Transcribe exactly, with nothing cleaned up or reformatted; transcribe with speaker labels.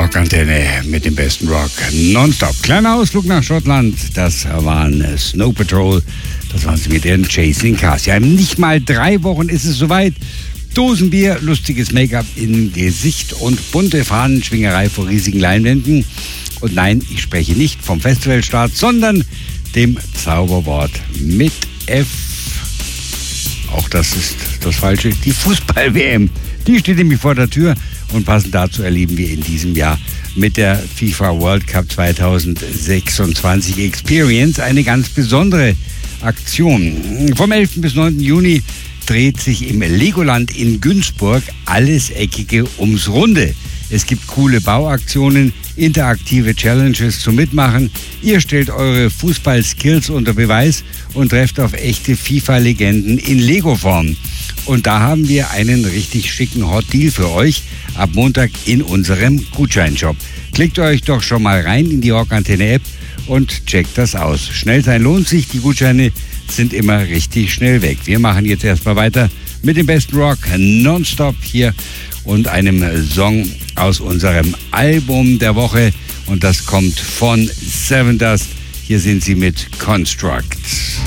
Speaker 1: Rockantenne mit dem besten Rock nonstop. Kleiner Ausflug nach Schottland, das waren Snow Patrol, das waren sie mit ihren Chasing Cars. Ja, in nicht mal drei Wochen ist es soweit. Dosenbier, lustiges Make-up im Gesicht und bunte Fahnenschwingerei vor riesigen Leinwänden. Und nein, ich spreche nicht vom Festivalstart, sondern dem Zauberwort mit F. Auch das ist das Falsche. Die Fußball-W M, die steht nämlich vor der Tür. Und passend dazu erleben wir in diesem Jahr mit der FIFA World Cup zwanzig sechsundzwanzig Experience eine ganz besondere Aktion. Vom elften bis neunten Juni dreht sich im Legoland in Günzburg alles Eckige ums Runde. Es gibt coole Bauaktionen, interaktive Challenges zum Mitmachen. Ihr stellt eure Fußball-Skills unter Beweis und trefft auf echte FIFA-Legenden in Lego-Form. Und da haben wir einen richtig schicken Hot Deal für euch ab Montag in unserem Gutscheinshop. Klickt euch doch schon mal rein in die Rockantenne-App und checkt das aus. Schnell sein lohnt sich, die Gutscheine sind immer richtig schnell weg. Wir machen jetzt erstmal weiter mit dem besten Rock nonstop hier und einem Song aus unserem Album der Woche. Und das kommt von Seven Dust. Hier sind sie mit Construct.